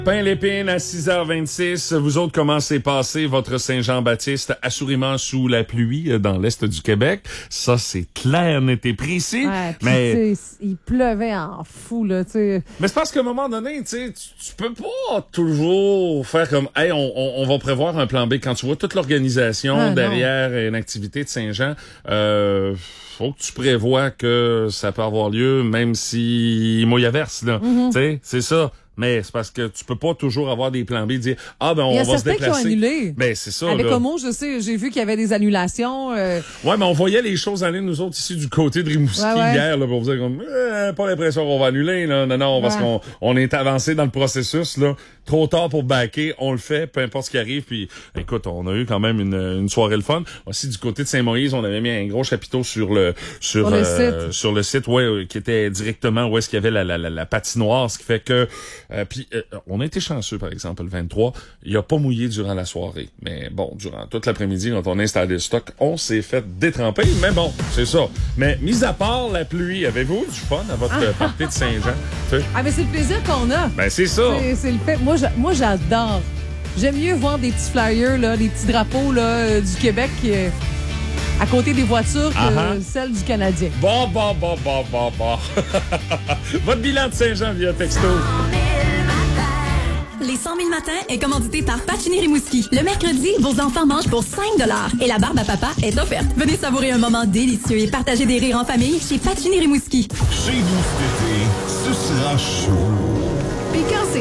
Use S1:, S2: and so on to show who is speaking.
S1: Pain-Lépine à 6h26. Vous autres, comment s'est passé votre Saint-Jean-Baptiste, assurément sous la pluie dans l'est du Québec? Ça, c'est clair, net et précis.
S2: Ouais,
S1: mais
S2: il pleuvait en fou, là, tu sais.
S1: Mais c'est parce qu'à un moment donné, tu sais, tu peux pas toujours faire comme, hey, on va prévoir un plan B. Quand tu vois toute l'organisation derrière une activité de Saint-Jean, faut que tu prévois que ça peut avoir lieu, même si mouille à verse, là. Tu sais, c'est ça. Mais c'est parce que tu peux pas toujours avoir des plans B et dire on va se déplacer.
S2: Il y a certains qui ont annulé.
S1: Ben c'est ça.
S2: Avec
S1: là.
S2: Homo, je sais, j'ai vu qu'il y avait des annulations.
S1: Ouais, mais on voyait les choses aller nous autres ici du côté de Rimouski hier là, pour vous dire comme pas l'impression qu'on va annuler là. Non, parce qu'on est avancé dans le processus là. Trop tard pour backer, on le fait, peu importe ce qui arrive. Puis écoute, on a eu quand même une soirée le fun. Aussi du côté de Saint-Moïse, on avait mis un gros chapiteau sur le site, ouais, qui était directement où est-ce qu'il y avait la patinoire, ce qui fait que puis on a été chanceux, par exemple, le 23. Il a pas mouillé durant la soirée. Mais bon, durant toute l'après-midi, quand on a installé le stock, on s'est fait détremper. Mais bon, c'est ça. Mais mis à part la pluie, avez-vous du fun à votre partie de Saint-Jean? T'sais?
S2: Ah, mais c'est le plaisir qu'on a.
S1: Ben, c'est ça.
S2: C'est le fait. Moi, j'adore. J'aime mieux voir des petits flyers, là, des petits drapeaux là, du Québec à côté des voitures que celles du Canadien.
S1: Bon. Votre bilan de Saint-Jean via texto.
S3: Les 100 000 matins est commandité par Pacini Rimouski. Le mercredi, vos enfants mangent pour 5 $ et la barbe à papa est offerte. Venez savourer un moment délicieux et partager des rires en famille chez Pacini Rimouski.
S4: Chez vous cet été, ce sera chaud.
S2: Puis quand c'est